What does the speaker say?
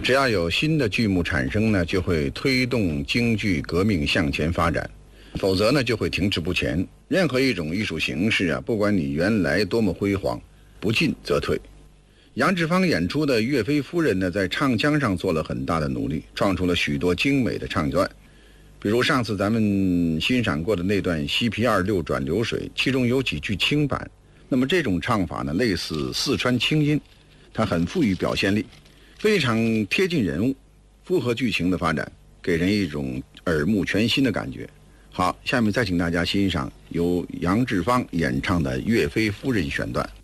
只要有新的剧目产生呢，就会推动京剧革命向前发展，否则呢就会停滞不前。任何一种艺术形式啊，不管你原来多么辉煌，不进则退。杨志芳演出的《岳飞夫人》呢，在唱腔上做了很大的努力，创出了许多精美的唱段。比如上次咱们欣赏过的那段西皮二六转流水，其中有几句清板。那么这种唱法呢，类似四川清音，它很富于表现力，非常贴近人物，符合剧情的发展，给人一种耳目全新的感觉。好，下面再请大家欣赏由杨志芳演唱的《岳飞夫人》选段。